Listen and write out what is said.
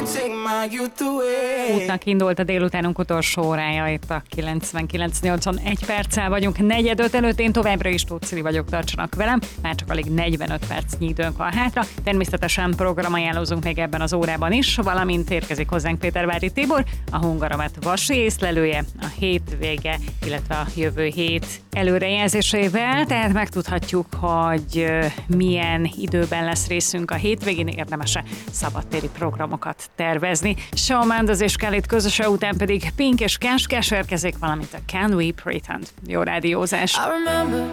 Útnak indult a délutánunk utolsó órája, itt a 99.81 perccel vagyunk, 4:05 előtt, én továbbra is Tóth Cili vagyok, tartsanak velem, már csak alig 45 percnyi időnk van hátra, természetesen programajánlózunk még ebben az órában is, valamint érkezik hozzánk Pétervári Tibor, a Hungaromet vasi észlelője, a hétvége, illetve a jövő hét előrejelzésével, tehát megtudhatjuk, hogy milyen időben lesz részünk a hétvégén, érdemes-e szabadtéri programokat tervezni. Shawn Mendes és Khalid közöse, után pedig Pink és Cash érkezik, valamint a Can We Pretend. Jó rádiózás!